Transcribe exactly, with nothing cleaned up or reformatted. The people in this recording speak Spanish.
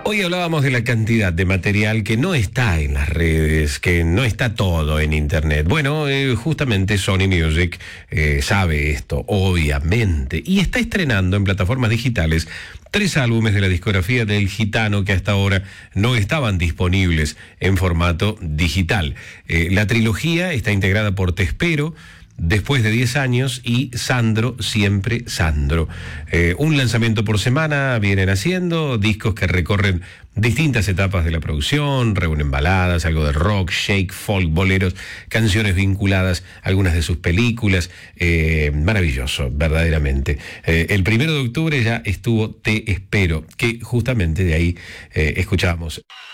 Hoy hablábamos de la cantidad de material que no está en las redes, que no está todo en internet. Bueno, eh, justamente Sony Music eh, sabe esto, obviamente, y está estrenando en plataformas digitales tres álbumes de la discografía del gitano que hasta ahora no estaban disponibles en formato digital. Eh, la trilogía está integrada por Te Espero, Después de diez años y Sandro, siempre Sandro. Eh, un lanzamiento por semana vienen haciendo, discos que recorren distintas etapas de la producción, reúnen baladas, algo de rock, shake, folk, boleros, canciones vinculadas a algunas de sus películas. Eh, maravilloso, verdaderamente. Eh, el primero de octubre ya estuvo Te Espero, que justamente de ahí eh, escuchábamos.